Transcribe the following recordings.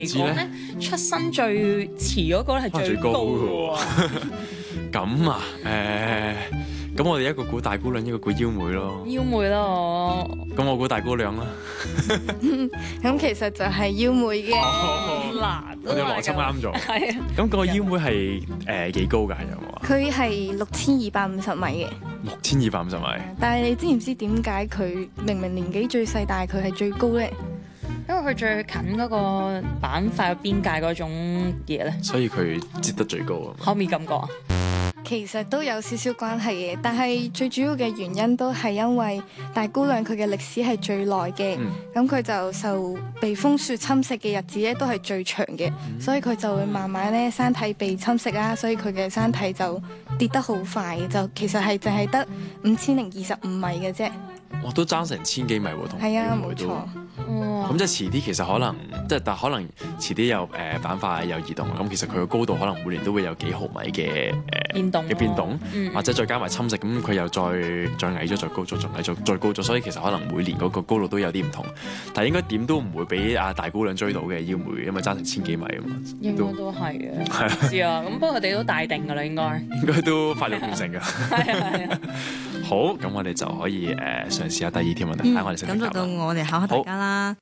嚟講咧，出生最遲嗰個咧係最高嘅喎。 咁啊，咁我哋一個估大姑娘，一個估妖妹咯。 妖妹咯， 咁我估大姑娘啦。 咁其實就係妖妹嘅。 嗱， 我哋邏輯啱咗。 係啊。 咁個妖妹係幾高㗎？係有冇啊佢係6250米嘅， ？6250米。 但係你知唔知點解佢明明年紀最細，但係佢係最高咧？ 因為佢最近嗰個板塊嘅邊界嗰種嘢咧， 所以佢接得最高啊嘛。 可唔可以咁講啊？ 其實都有少少關係嘅，但係最主要嘅原因都係因為大姑娘佢嘅歷史係最耐嘅，咁佢就受被風雪侵蝕嘅日子咧都係最長嘅，所以佢就會慢慢咧山體被侵蝕啦，所以佢嘅山體就跌得好快，就其實係淨係得5025米嘅啫。 我都爭成1000幾米喎，同係啊， 妖妹都。 冇錯。 咁即係遲啲，其實可能但可能遲啲有板塊有移動，咁其實佢個高度可能每年都會有幾毫米嘅變動，或者再加埋侵蝕，咁佢又再矮咗，再高咗，再矮咗，再高咗，所以其實可能每年嗰個高度都有啲唔同，但係應該點都唔會俾阿大姑娘追到嘅妖妹，因為爭成1000幾米啊嘛。 應該都係嘅，唔知啊。咁不過佢哋都大定㗎啦，應該都發育完成㗎。 係啊。 好，咁我哋就可以嘗試下第二條問題，睇我哋識唔識答啦。 咁就到我哋考下大家啦。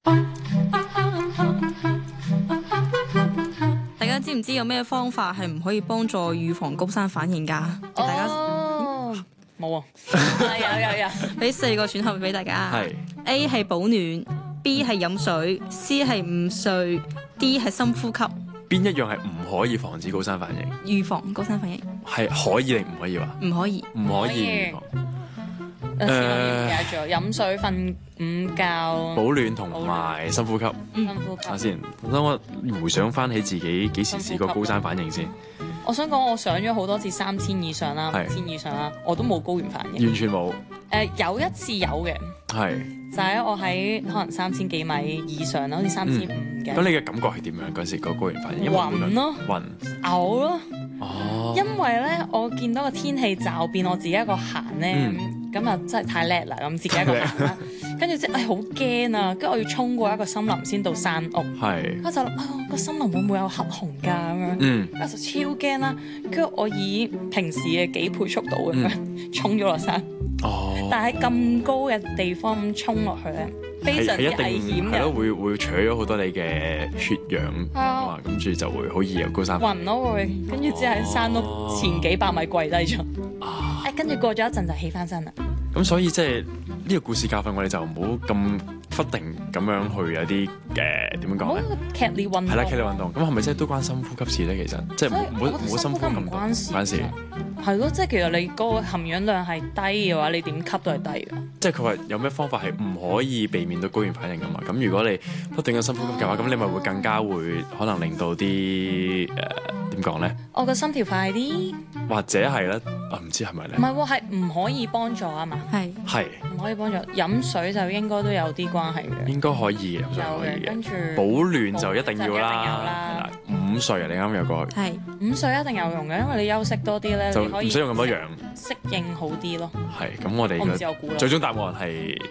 大家知唔知有咩方法係唔可以幫助預防高山反應㗎？大家冇啊，有， 俾4個選項俾大家。 係 A 係保暖，B 係飲水，C 係午睡，D 係深呼吸。 邊一樣係唔可以防止高山反應？ 預防高山反應係可以定唔可以話？ 唔可以， 唔可以預防。 記得咗飲水、瞓午覺、 保暖同埋深呼吸。 深呼吸。 睇下先，等我回想翻起自己幾時試過高山反應先。 我想講，我上咗好多次3000以上啦，5000以上啦，我都冇高原反應。 完全冇。 有一次有嘅， 係就係我喺可能3000幾米以上啦，好似3500嘅。 咁你嘅感覺係點樣嗰時個高原反應？ 暈咯，嘔咯。 哦。 因為咧，我見到個天氣驟變，我自己一個行咧，咁啊真係太叻啦！咁自己一個行啦，跟住即係好驚啊！跟住我要衝過一個森林先到山屋。 係。 我就諗個森林會唔會有黑熊㗎咁樣？我就超驚啦！跟住我以平時嘅幾倍速度咁樣衝咗落山。哦！但係喺咁高嘅地方咁衝落去咧，非常之危險嘅。 係咯，會除咗好多你嘅血氧啊，跟住就會好易有高山反應。 暈咯會，跟住只喺山屋前幾百米跪低咗。跟住過咗一陣就起翻身啦。 咁所以即係呢個故事教訓我哋就唔好咁忽定咁樣去有啲點樣講咧？ 劇烈運動係啦，劇烈運動咁係咪真係都關深呼吸事咧？其實即係唔好深呼吸咁多，唔關事。 係咯，即係其實你嗰個含氧量係低嘅話，你點吸都係低㗎。即係佢話有咩方法係唔可以避免到高原反應㗎嘛？咁如果你不斷嘅深呼吸嘅話，咁你咪會更加會可能令到啲點講咧？ 我個心跳快啲， 或者係咧，唔知係咪咧？ 唔係喎，係唔可以幫助啊嘛？係唔可以幫助。飲水就應該都有啲關係嘅。 應該可以嘅，有嘅。跟住保暖就一定要啦，係啦。午睡啊，你啱有個係午睡一定有用嘅，因為你休息多啲咧， 就唔使用咁多氧， 適應好啲咯。 係咁，我哋最終答案係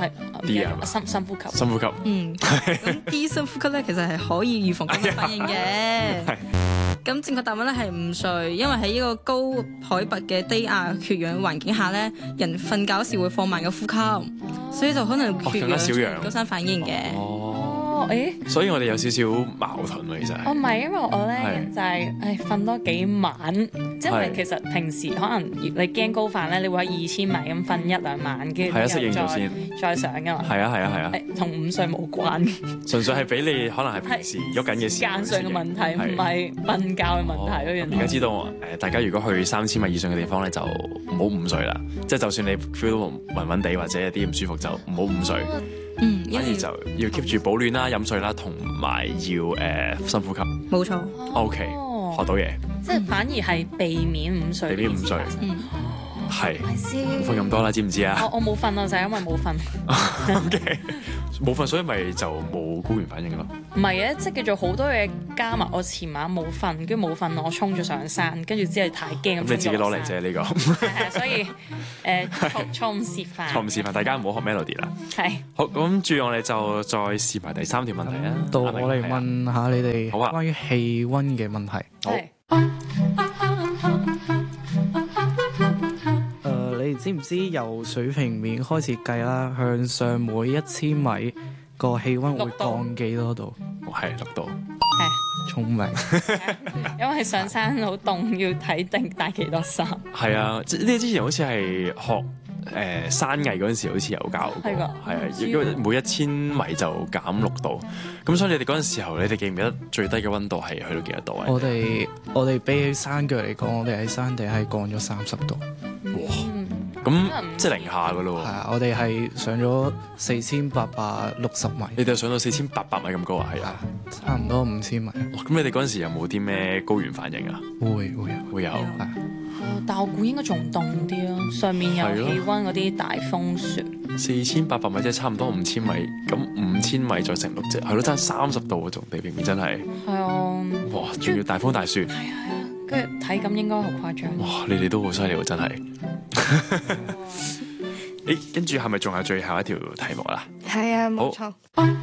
D 啊， 深呼吸。 深呼吸。 咁 D 深呼吸咧，其實係可以預防高山反應嘅。咁正確答案咧係午睡，因為喺呢個高海拔嘅低壓缺氧環境下咧，人瞓覺時會放慢個呼吸，所以就可能缺氧高山反應嘅。 所以我哋有少少矛盾喎，其實。 唔係，因為我咧就係瞓多幾晚，因為其實平時可能你驚高反咧，你會喺2000米咁瞓1-2晚，跟住適應咗先再上㗎嘛。 係啊， 同午睡冇關， 純粹係俾你可能係平時喐緊嘅時間上嘅問題，唔係瞓覺嘅問題咯。 而家知道大家如果去3000米以上嘅地方咧，就唔好午睡啦。即係就算你 feel 到暈暈地或者有啲唔舒服，就唔好午睡。反而就要 keep 住保暖啦、飲水啦，同埋要深呼吸。 冇錯。 OK，學到嘢。 即係反而係避免午睡。 避免午睡。 係冇瞓咁多啦，知唔知啊？ 我冇瞓啊，就係因為冇瞓。 OK，冇瞓所以咪就冇高原反應咯。 唔係啊，即係叫做好多嘢加埋，我前晚冇瞓，跟住冇瞓，我衝咗上山，跟住之後太驚咁。 你自己攞嚟啫呢個。 係所以錯誤示範。 錯誤示範，大家唔好學 melody 啦。 係。 好，咁住我哋就再試埋第3條問題啊。 到我嚟問下你哋關於氣温嘅問題。 好。 你知唔知由水平面開始計啦，向上每1000米個氣温會降幾多度？ 係6度。 係。聰明。 因為上山好凍，要睇定帶幾多衫。 係啊，呢啲之前好似係學山藝嗰陣時，好似有教過。係啊，因為每1000米就減6度。咁所以你哋嗰陣時候，你哋記唔記得最低嘅温度係去到幾多度啊？ 我哋比起山腳嚟講，我哋喺山地係降咗30度。 哇！咁即係零下噶咯喎。係啊，我哋係上咗4860米。 你哋上到4800米咁高啊？係啊， 差唔多5000米。 咁你哋嗰陣時有冇啲咩高原反應啊？會有。 但我估應該仲凍啲咯，上面有氣温嗰啲大風雪。 4800米即係差唔多5000米，咁5000米再乘6，即係咯，爭30度嗰種地平面真係。係啊。哇！仲要大風大雪。係啊。跟住體感應該好誇張。 哇！你哋都好犀利喎，真係。跟住係咪仲有最後一條題目啦？ 係啊，冇錯。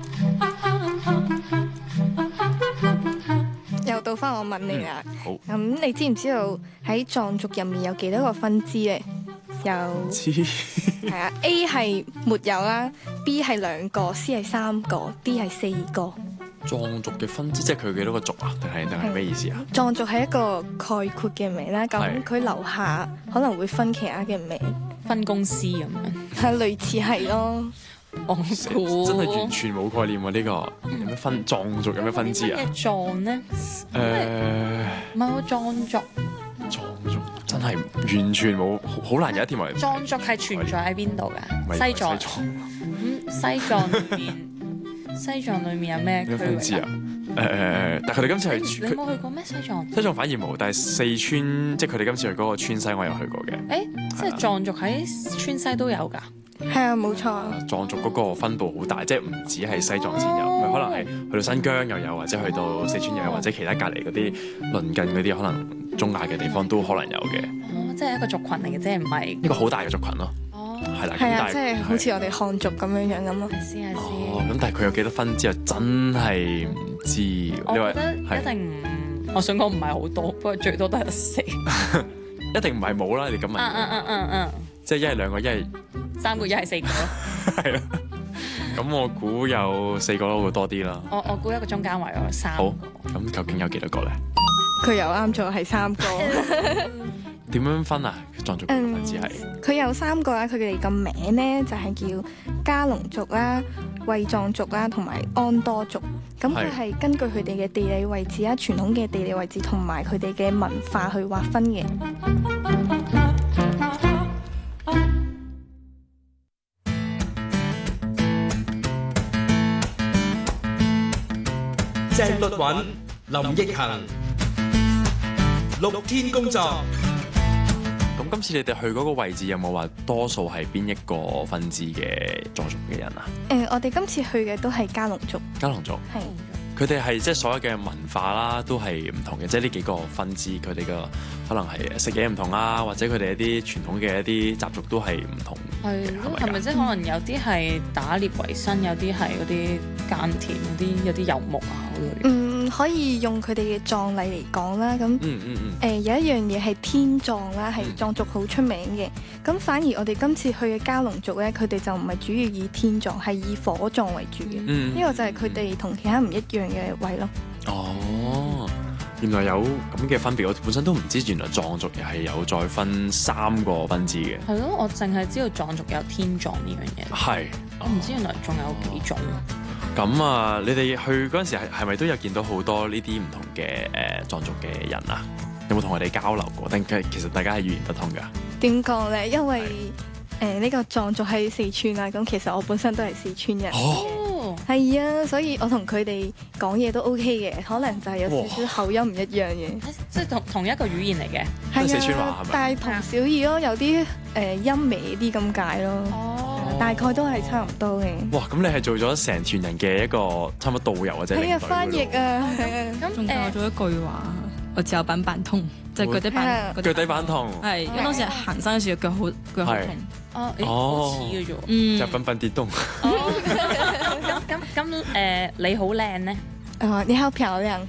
又到翻我問你啦。好。咁你知唔知道喺壯族入面有幾多個分支咧？有。知。係啊 ，A 係沒有啦 ，B 係2個，C 係3個，D 係4個。 壯族嘅分支即係佢幾多個族啊？定係咩意思啊？ 壯族係一個概括嘅名啦，咁佢樓下可能會分其他嘅名， 分公司咁樣， 係類似係咯。 我估真係完全冇概念喎！呢個有咩分壯族有咩分支啊？ 咩壯咧？唔係喎，壯族真係完全冇，好難有一條話。 壯族係存在喺邊度㗎？西藏。西藏裏面有咩區域啊？ 但係佢哋今次係你冇去過咩西藏？ 西藏反而冇，但係四川即係佢哋今次去嗰個川西，我有去過嘅。 即係藏族喺川西都有㗎？ 係啊，冇錯。 藏族嗰個分佈好大，即係唔止係西藏先有，可能係去到新疆又有，或者去到四川又有，或者其他隔離嗰啲鄰近嗰啲可能中亞嘅地方都可能有嘅。 即係一個族群嚟嘅啫，唔係一個好大嘅族群咯。係啦， 係啊，即係好似我哋漢族咁樣咁咯。 咁但係佢有幾多分支啊？真係唔知。 我覺得一定唔，我想講唔係好多，不過最多都係4。 一定唔係冇啦，你咁問。即係一係2個，一係 3個，一係4個咯。 係啦。咁我估有4個都會多啲啦。 我估一個中間位有3個。 好，咁究竟有幾多個咧？ 佢又啱咗係3個。 點樣分啊？壯族嘅分支係佢有3個啦，佢哋個名咧就係叫加龍族啦、衛壯族啦同埋安多族。咁佢係根據佢哋嘅地理位置啦、傳統嘅地理位置同埋佢哋嘅文化去劃分嘅。 鄭律韻、林奕恒，6天工作。 咁今次你哋去嗰個位置有冇話多數係邊一個分支嘅壯族嘅人啊？ 我哋今次去嘅都係加龍族。 加龍族係。佢哋係即係所有嘅文化啦，都係唔同嘅，即係呢幾個分支，佢哋嘅可能係食嘢唔同啊，或者佢哋一啲傳統嘅一啲習俗都係唔同。 係咪即係可能有啲係打獵為生，有啲係嗰啲耕田嗰啲，有啲遊牧啊嗰類。 可以用佢哋嘅葬禮嚟講啦。咁有一樣嘢係天葬啦，係藏族好出名嘅。咁反而我哋今次去嘅加龍族咧，佢哋就唔係主要以天葬，係以火葬為主嘅。呢個就係佢哋同其他唔一樣嘅位咯。 哦，原來有咁嘅分別，我本身都唔知，原來藏族又係有再分3個分支嘅。 係咯，我淨係知道藏族有天葬呢樣嘢。係，我唔知原來仲有幾種。 咁啊，你哋去嗰陣時係咪都有見到好多呢啲唔同嘅藏族嘅人啊？有冇同佢哋交流過？定其實大家係語言不通㗎？ 點講咧？因為呢個藏族喺四川啊，咁其實我本身都係四川人。係係啊，所以我同佢哋講嘢都 OK 嘅，可能就係有少少口音唔一樣嘅， 即係同一個語言嚟嘅， 係四川話係咪？ 但係同小異咯，有啲音微啲咁解咯。大概都係差唔多嘅。 哇！咁你係做咗成團人嘅一個差唔多導遊或者領隊嘅翻譯啊， 咁仲教咗一句話，我只有板板痛，就係腳底板痛。係，因為當時行山嘅時候腳好痛。 好似嘅啫， 就笨笨跌咚。 咁你好靚呢？ 你好漂亮。